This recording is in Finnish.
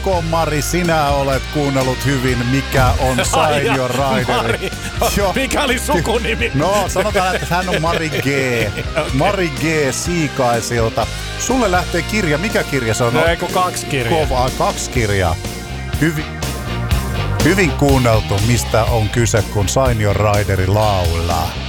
Joko Mari, sinä olet kuunnellut hyvin, mikä on Sign Your Rider? Mikä oli sukunimi? No, sanotaan, että hän on Mari G. Okay. Mari G. Siikaisilta. Sulle lähtee kirja. Mikä kirja se on? No, eikö 2 kirjaa? Kovaa, 2 kirjaa. Hyvin kuunneltu, mistä on kyse, kun Sign Your Rideri laulaa.